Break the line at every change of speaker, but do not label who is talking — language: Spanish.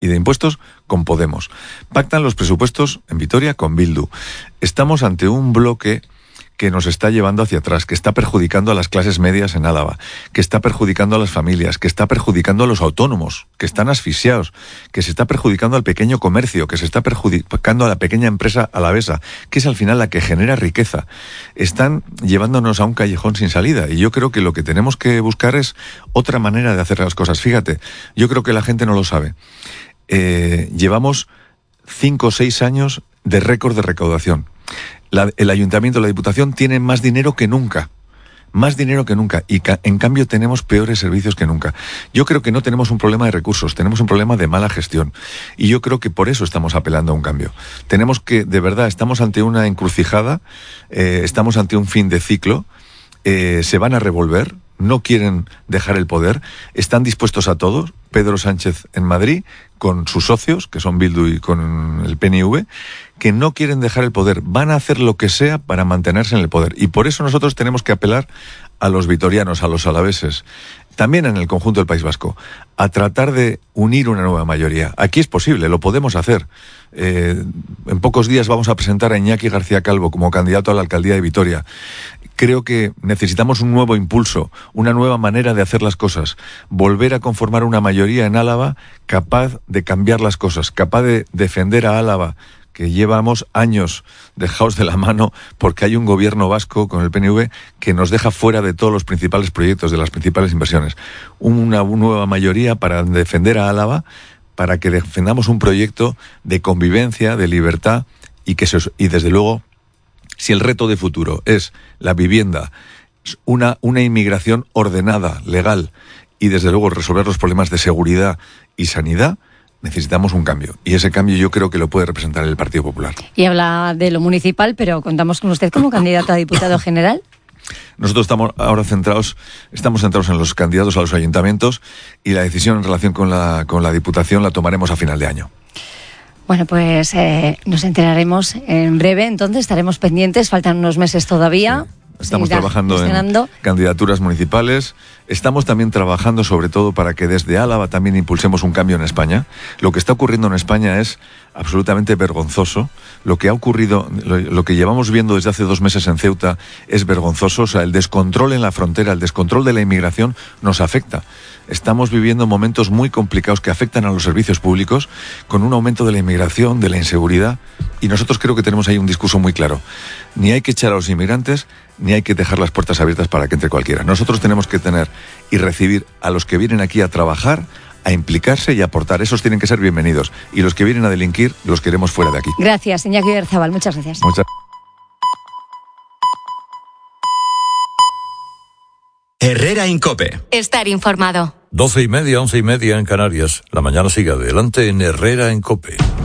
y de impuestos con Podemos. Pactan los presupuestos en Vitoria con Bildu. Estamos ante un bloque que nos está llevando hacia atrás, que está perjudicando a las clases medias en Álava, que está perjudicando a las familias, que está perjudicando a los autónomos, que están asfixiados, que se está perjudicando al pequeño comercio, que se está perjudicando a la pequeña empresa alavesa, que es al final la que genera riqueza. Están llevándonos a un callejón sin salida y yo creo que lo que tenemos que buscar es otra manera de hacer las cosas. Fíjate, yo creo que la gente no lo sabe. Llevamos 5 o 6 años de récord de recaudación. El ayuntamiento, la diputación tienen más dinero que nunca, y en cambio tenemos peores servicios que nunca. Yo creo que no tenemos un problema de recursos, tenemos un problema de mala gestión, y yo creo que por eso estamos apelando a un cambio. Tenemos que, de verdad, estamos ante una encrucijada, estamos ante un fin de ciclo, se van a revolver, no quieren dejar el poder, están dispuestos a todo. Pedro Sánchez en Madrid, con sus socios, que son Bildu y con el PNV, que no quieren dejar el poder, van a hacer lo que sea para mantenerse en el poder. Y por eso nosotros tenemos que apelar a los vitorianos, a los alaveses, también en el conjunto del País Vasco, a tratar de unir una nueva mayoría. Aquí es posible, lo podemos hacer. En pocos días vamos a presentar a Iñaki García Calvo como candidato a la alcaldía de Vitoria. Creo que necesitamos un nuevo impulso, una nueva manera de hacer las cosas, volver a conformar una mayoría en Álava capaz de cambiar las cosas, capaz de defender a Álava, que llevamos años dejados de la mano porque hay un gobierno vasco con el PNV que nos deja fuera de todos los principales proyectos, de las principales inversiones. Una nueva mayoría para defender a Álava, para que defendamos un proyecto de convivencia, de libertad y desde luego, si el reto de futuro es la vivienda, una inmigración ordenada, legal, y desde luego resolver los problemas de seguridad y sanidad, necesitamos un cambio. Y ese cambio yo creo que lo puede representar el Partido Popular.
Y habla de lo municipal, pero contamos con usted como candidato a diputado general.
Nosotros estamos ahora centrados en los candidatos a los ayuntamientos y la decisión en relación con la diputación la tomaremos a final de año.
Bueno, pues nos enteraremos en breve, entonces estaremos pendientes, faltan unos meses todavía.
Sí. Estamos trabajando en candidaturas municipales, estamos también trabajando sobre todo para que desde Álava también impulsemos un cambio en España. Lo que está ocurriendo en España es absolutamente vergonzoso. Lo que ha ocurrido, lo que llevamos viendo desde hace 2 meses en Ceuta es vergonzoso. O sea, el descontrol en la frontera, el descontrol de la inmigración nos afecta. Estamos viviendo momentos muy complicados que afectan a los servicios públicos, con un aumento de la inmigración, de la inseguridad, y nosotros creo que tenemos ahí un discurso muy claro. Ni hay que echar a los inmigrantes, ni hay que dejar las puertas abiertas para que entre cualquiera. Nosotros tenemos que tener y recibir a los que vienen aquí a trabajar, a implicarse y a aportar. Esos tienen que ser bienvenidos. Y los que vienen a delinquir, los queremos fuera de aquí.
Gracias, Iñaki Oyarzabal. Muchas gracias.
Herrera en COPE.
Estar informado.
12:30, 11:30 en Canarias. La mañana sigue adelante en Herrera en COPE.